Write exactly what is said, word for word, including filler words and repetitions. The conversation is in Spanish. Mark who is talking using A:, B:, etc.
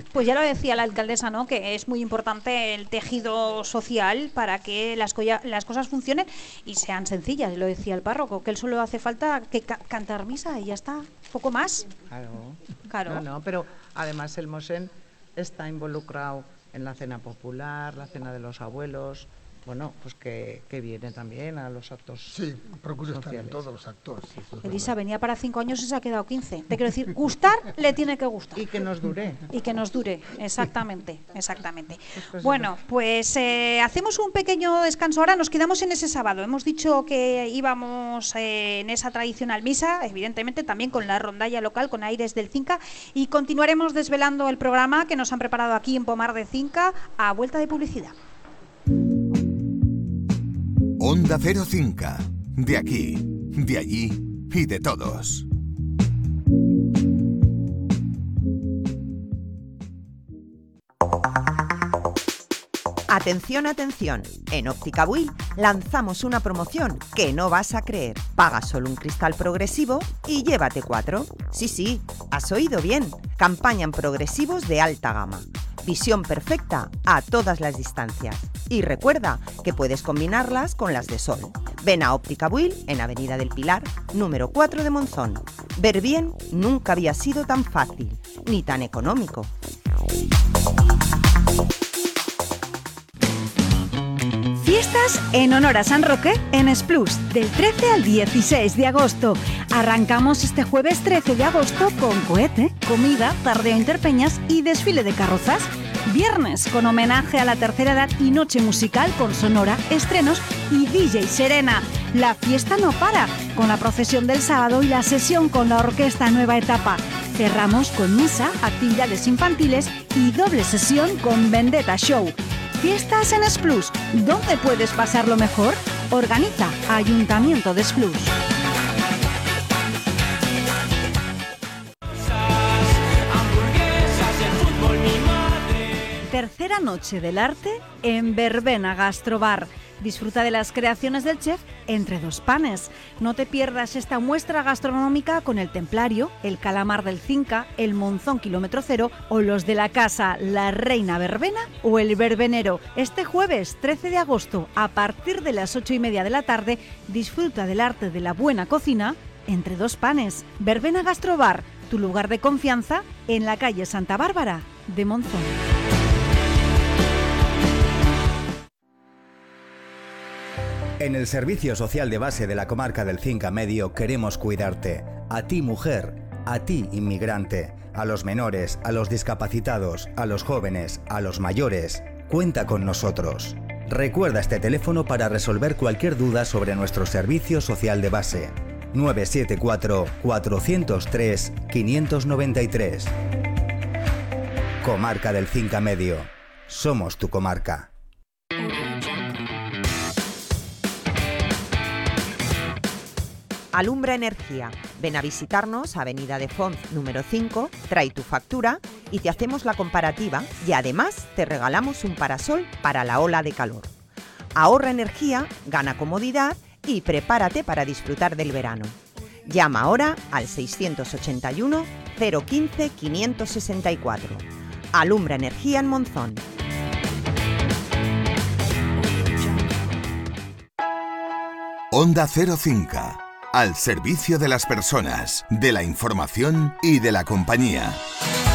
A: Pues ya lo decía la alcaldesa, ¿no? Que es muy importante el tejido social para que las, colla- las cosas funcionen y sean sencillas. Lo decía el párroco, que él solo hace falta que ca- cantar misa y ya está, poco más.
B: Claro.
A: Claro.
B: No, no, pero además el Mosén está involucrado en la cena popular, la cena de los abuelos. Bueno, pues que, que viene también a los actos.
C: Sí, procuro estar en
B: sociales.
C: todos los actos. Sí, eso es
A: Elisa
C: verdad.
A: venía para cinco años y se ha quedado quince. Te quiero decir, gustar le tiene que gustar.
B: Y que nos dure.
A: Y que nos dure, exactamente, exactamente. Bueno, pues eh, hacemos un pequeño descanso ahora, nos quedamos en ese sábado. Hemos dicho que íbamos eh, en esa tradicional misa, evidentemente también con la rondalla local, con Aires del Cinca, y continuaremos desvelando el programa que nos han preparado aquí en Pomar de Cinca a vuelta de publicidad.
D: Onda Cero Cinca, de aquí, de allí y de todos.
E: Atención, atención. En Óptica Buil lanzamos una promoción que no vas a creer. Paga solo un cristal progresivo y llévate cuatro. Sí, sí, has oído bien. Campaña en progresivos de alta gama. Visión perfecta a todas las distancias. Y recuerda que puedes combinarlas con las de sol. Ven a Óptica Buil en Avenida del Pilar, número cuatro de Monzón. Ver bien nunca había sido tan fácil, ni tan económico.
F: Fiestas en honor a San Roque en Splus, del trece al dieciséis de agosto. Arrancamos este jueves trece de agosto con cohete, comida, tardeo interpeñas y desfile de carrozas. Viernes con homenaje a la tercera edad y noche musical con sonora, estrenos y D J Serena. La fiesta no para, con la procesión del sábado y la sesión con la orquesta Nueva Etapa. Cerramos con misa, actividades infantiles y doble sesión con Vendetta Show. Fiestas en Splus, ¿dónde puedes pasarlo mejor? Organiza Ayuntamiento de Splus. Tercera noche del arte en Verbena Gastrobar. Disfruta de las creaciones del chef entre dos panes. No te pierdas esta muestra gastronómica con el Templario, el Calamar del Cinca, el Monzón Kilómetro Cero o los de la casa La Reina Verbena o el Verbenero. Este jueves trece de agosto, a partir de las ocho y media de la tarde, disfruta del arte de la buena cocina entre dos panes. Verbena Gastrobar, tu lugar de confianza en la calle Santa Bárbara de Monzón.
G: En el Servicio Social de Base de la Comarca del Cinca Medio queremos cuidarte. A ti, mujer, a ti, inmigrante, a los menores, a los discapacitados, a los jóvenes, a los mayores. Cuenta con nosotros. Recuerda este teléfono para resolver cualquier duda sobre nuestro Servicio Social de Base. nueve siete cuatro, cuatro cero tres, cinco nueve tres. Comarca del Cinca Medio. Somos tu comarca.
E: Alumbra Energía. Ven a visitarnos, Avenida de Font número cinco, trae tu factura y te hacemos la comparativa y además te regalamos un parasol para la ola de calor. Ahorra energía, gana comodidad y prepárate para disfrutar del verano. Llama ahora al seiscientos ochenta y uno, cero quince, quinientos sesenta y cuatro. Alumbra Energía en Monzón.
D: Onda Cero Cinca. Al servicio de las personas, de la información y de la compañía.